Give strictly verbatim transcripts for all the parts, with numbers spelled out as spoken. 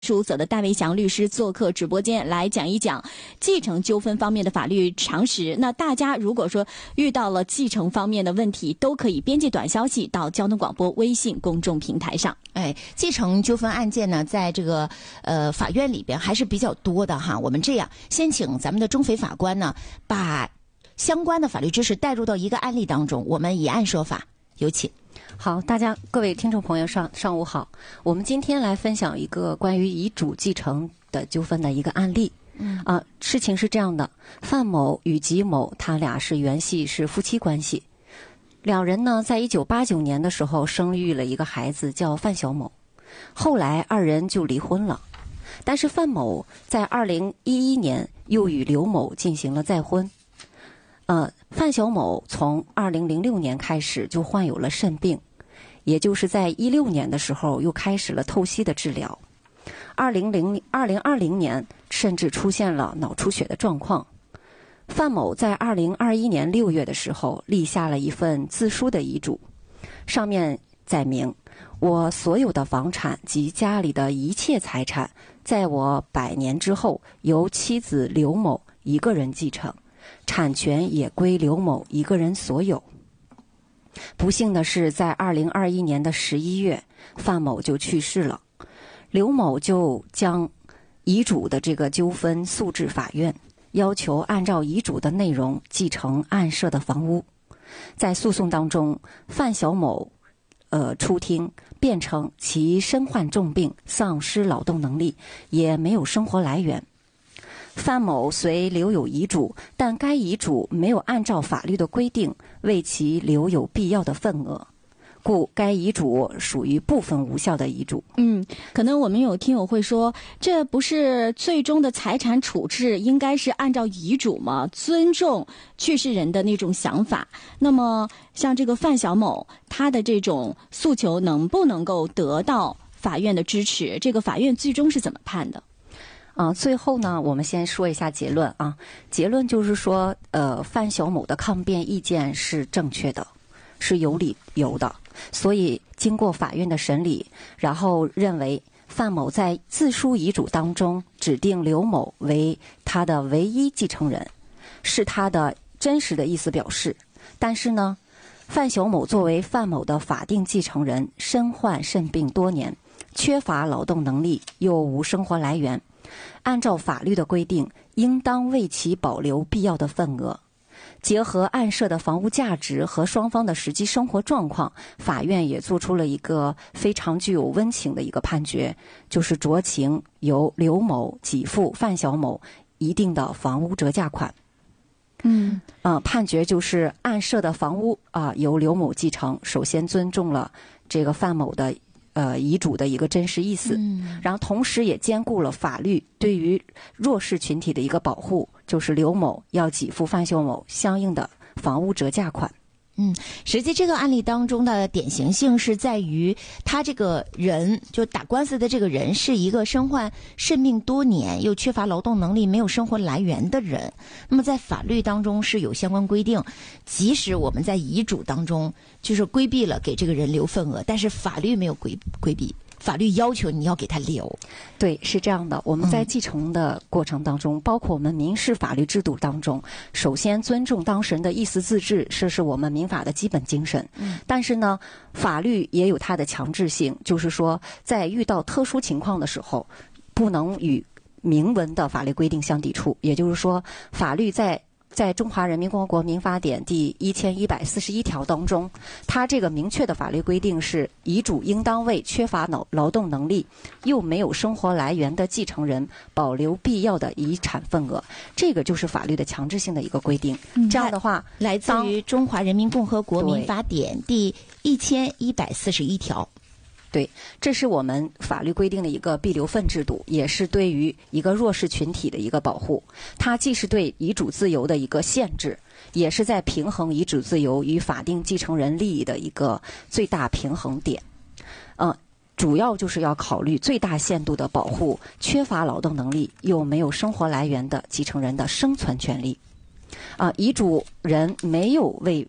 事务所的戴维祥律师做客直播间来讲一讲继承纠纷方面的法律常识。那大家如果说遇到了继承方面的问题，都可以编辑短消息到交通广播微信公众平台上。 哎，继承纠纷案件呢，在这个呃法院里边还是比较多的哈。我们这样，先请咱们的中肥法官呢，把相关的法律知识带入到一个案例当中，我们以案说法，有请。 好，大家各位听众朋友上上午好，我们今天来分享一个关于遗嘱继承的纠纷的一个案例。嗯啊、呃，事情是这样的，范某与吉某他俩是原系是夫妻关系，两人呢在一九八九年的时候生育了一个孩子叫范小某，后来二人就离婚了，但是范某在二零一一年又与刘某进行了再婚。呃，范小某从二零零六年开始就患有了肾病，也就是在一六年的时候又开始了透析的治疗，二零零二零二零年甚至出现了脑出血的状况。范某在二零二一年六月的时候立下了一份自书的遗嘱，上面载明：我所有的房产及家里的一切财产，在我百年之后由妻子刘某一个人继承，产权也归刘某一个人所有。不幸的是，在二零二一年的十一月，范某就去世了。刘某就将遗嘱的这个纠纷诉至法院，要求按照遗嘱的内容继承案涉的房屋。在诉讼当中，范小某呃出庭辩称其身患重病，丧失劳动能力，也没有生活来源。范某虽留有遗嘱，但该遗嘱没有按照法律的规定为其留有必要的份额，故该遗嘱属于部分无效的遗嘱。 嗯，可能我们有听友会说，这不是最终的财产处置应该是按照遗嘱吗？尊重去世人的那种想法。那么像这个范小某，他的这种诉求能不能够得到法院的支持？这个法院最终是怎么判的？ 啊，最后呢，我们先说一下结论啊。结论就是说，呃，范小某的抗辩意见是正确的，是有理由的。所以经过法院的审理，然后认为范某在自书遗嘱当中指定刘某为他的唯一继承人，是他的真实的意思表示。但是呢，范小某作为范某的法定继承人，身患肾病多年，缺乏劳动能力，又无生活来源。按照法律的规定，应当为其保留必要的份额。结合案涉的房屋价值和双方的实际生活状况，法院也做出了一个非常具有温情的一个判决，就是酌情由刘某给付范小某一定的房屋折价款。 嗯， 呃，判决就是案涉的房屋啊、呃、由刘某继承，首先尊重了这个范某的呃，遗嘱的一个真实意思，嗯，然后同时也兼顾了法律对于弱势群体的一个保护，就是刘某要给付范小某相应的房屋折价款。 嗯，实际这个案例当中的典型性是在于，他这个人就打官司的这个人是一个身患肾病多年又缺乏劳动能力、没有生活来源的人。那么在法律当中是有相关规定，即使我们在遗嘱当中就是规避了给这个人留份额，但是法律没有规规避。法律要求你要给他留。 对，是这样的。我们在继承的过程当中，嗯、包括我们民事法律制度当中，首先尊重当事人的意思自治，这是我们民法的基本精神。嗯，但是呢，法律也有它的强制性，就是说，在遇到特殊情况的时候，不能与明文的法律规定相抵触。也就是说，法律在在中华人民共和国民法典第一千一百四十一条当中，它这个明确的法律规定是，遗嘱应当为缺乏劳劳动能力又没有生活来源的继承人保留必要的遗产份额，这个就是法律的强制性的一个规定。嗯、这样的话， 来自于中华人民共和国民法典第一千一百四十一条。 对，这是我们法律规定的一个必留份制度，也是对于一个弱势群体的一个保护。它既是对遗嘱自由的一个限制，也是在平衡遗嘱自由与法定继承人利益的一个最大平衡点。呃，主要就是要考虑最大限度的保护缺乏劳动能力又没有生活来源的继承人的生存权利。啊、呃，遗嘱人没有为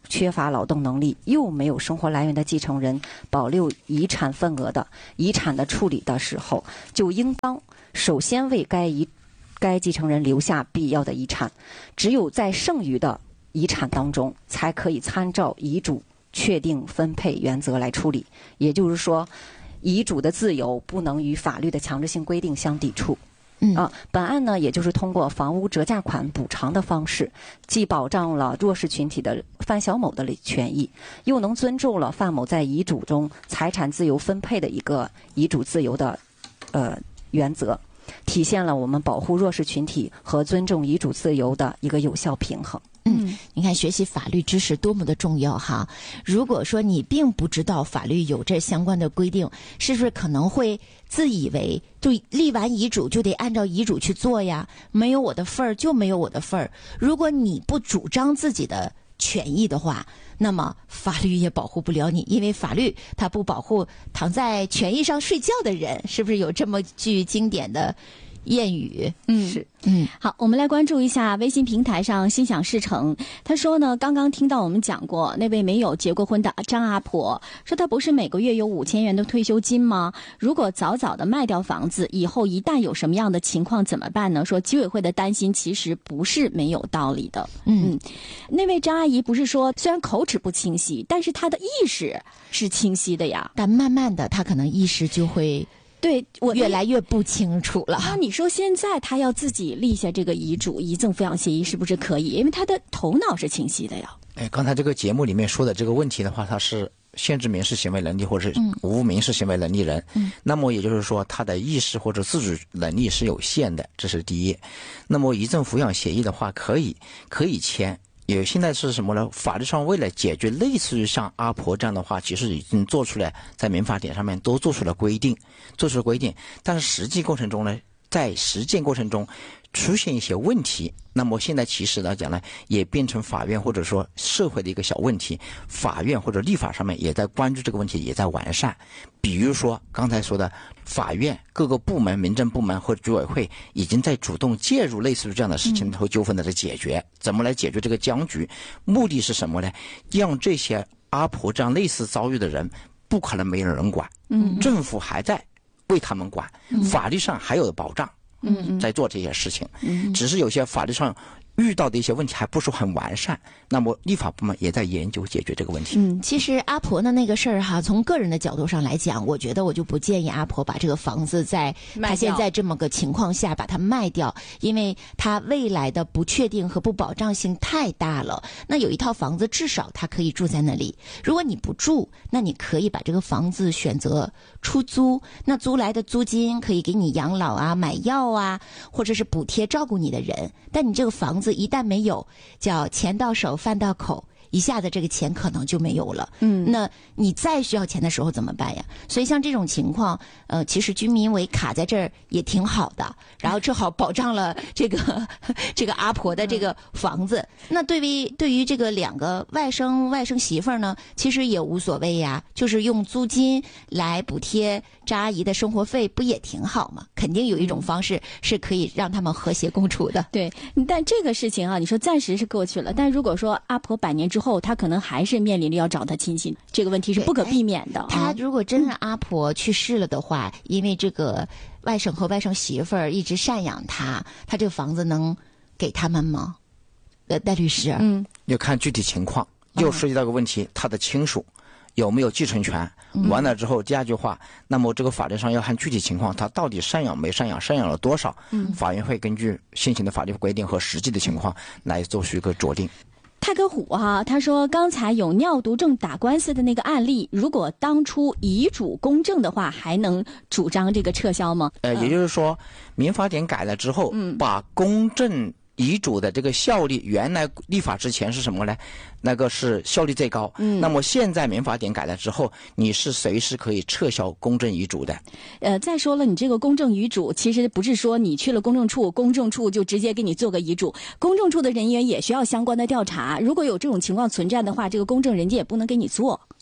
缺乏劳动能力，又没有生活来源的继承人保留遗产份额的，遗产的处理的时候，就应当首先为该遗该继承人留下必要的遗产，只有在剩余的遗产当中，才可以参照遗嘱确定分配原则来处理。也就是说，遗嘱的自由不能与法律的强制性规定相抵触。 嗯啊，本案呢，也就是通过房屋折价款补偿的方式，既保障了弱势群体的范小某的权益，又能尊重了范某在遗嘱中财产自由分配的一个遗嘱自由的呃原则，体现了我们保护弱势群体和尊重遗嘱自由的一个有效平衡。 嗯，你看学习法律知识多么的重要哈！如果说你并不知道法律有这相关的规定，是不是可能会自以为就立完遗嘱就得按照遗嘱去做呀？没有我的份儿就没有我的份儿。如果你不主张自己的权益的话，那么法律也保护不了你，因为法律它不保护躺在权益上睡觉的人，是不是有这么句经典的谚语？ 嗯， 是。 嗯， 好，我们来关注一下微信平台上心想事成。他说呢，刚刚听到我们讲过那位没有结过婚的张阿婆，说她不是每个月有五千元的退休金吗？如果早早的卖掉房子，以后一旦有什么样的情况怎么办呢？说居委会的担心其实不是没有道理的。 嗯， 嗯那位张阿姨不是说虽然口齿不清晰，但是她的意识是清晰的呀。 但慢慢的她可能意识就会对我越来越不清楚了。 那你说现在他要自己立下这个遗嘱、遗赠抚养协议，是不是可以？因为他的头脑是清晰的呀。 哎，刚才这个节目里面说的这个问题的话，它是限制民事行为能力或者是无民事行为能力人，嗯、那么也就是说他的意识或者自主能力是有限的，这是第一。那么遗赠抚养协议的话，可以可以签。也现在是什么呢？法律上为了解决类似于像阿婆这样的话，其实已经做出来，在民法典上面都做出了规定，做出了规定。但是实际过程中呢，在实践过程中出现一些问题，那么现在其实来讲呢，也变成法院或者说社会的一个小问题，法院或者立法上面也在关注这个问题，也在完善。比如说刚才说的，法院各个部门、民政部门或者居委会已经在主动介入类似于这样的事情和纠纷的来解决。怎么来解决这个僵局？目的是什么呢？让这些阿婆这样类似遭遇的人，不可能没有人管，嗯，政府还在为他们管，法律上还有保障。嗯，在做这些事情，嗯，只是有些法律上遇到的一些问题还不是很完善，那么立法部门也在研究解决这个问题。 嗯，其实阿婆的那个事儿哈，从个人的角度上来讲，我觉得我就不建议阿婆把这个房子在她现在这么个情况下把它卖掉，因为她未来的不确定和不保障性太大了。那有一套房子，至少她可以住在那里。如果你不住，那你可以把这个房子选择出租，那租来的租金可以给你养老啊、买药啊，或者是补贴照顾你的人。但你这个房子一旦没有，叫钱到手饭到口，一下子这个钱可能就没有了。嗯，那你再需要钱的时候怎么办呀？所以像这种情况，呃，其实居民委卡在这儿也挺好的，然后正好保障了这个这个阿婆的这个房子。那对于对于这个两个外甥外甥媳妇儿呢，其实也无所谓呀，就是用租金来补贴张阿姨的生活费，不也挺好吗？肯定有一种方式是可以让他们和谐共处的。 对，但这个事情啊，你说暂时是过去了，但如果说阿婆百年之后，她可能还是面临着要找她亲戚，这个问题是不可避免的。 她如果真是阿婆去世了的话，嗯、因为这个外甥和外甥媳妇儿一直赡养她，她这个房子能给他们吗？呃，戴律师， 嗯， 要看具体情况，又涉及到个问题，他的亲属有没有继承权？完了之后，第二句话，那么这个法律上要看具体情况，他到底赡养没赡养，赡养了多少？嗯，法院会根据现行的法律规定和实际的情况来做出一个酌定。 泰格虎啊，他说刚才有尿毒症打官司的那个案例，如果当初遗嘱公证的话，还能主张这个撤销吗？ 呃，也就是说，民法典改了之后，嗯，把公证遗嘱的这个效力，原来立法之前是什么呢？那个是效力最高。嗯，那么现在民法典改了之后，你是随时可以撤销公证遗嘱的。 呃，再说了，你这个公证遗嘱其实不是说你去了公证处，公证处就直接给你做个遗嘱，公证处的人员也需要相关的调查。如果有这种情况存在的话，这个公证人家也不能给你做。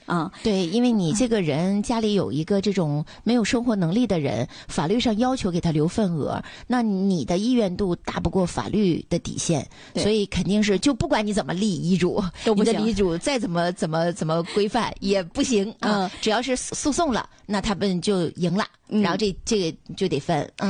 啊。 对，因为你这个人家里有一个这种没有生活能力的人，法律上要求给他留份额，那你的意愿度大不过法律的底线，所以肯定是就不管你怎么立遗嘱， 都不行， 你的遗嘱再怎么怎么怎么规范也不行啊、嗯！只要是诉讼了，那他们就赢了，嗯、然后这这个就得分。嗯